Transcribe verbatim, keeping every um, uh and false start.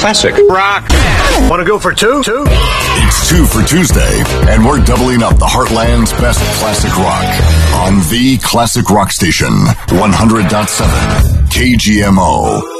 classic rock. Want to go for two? Two? It's two for Tuesday, and we're doubling up the Heartland's best classic rock on the Classic Rock Station, one hundred point seven K G M O.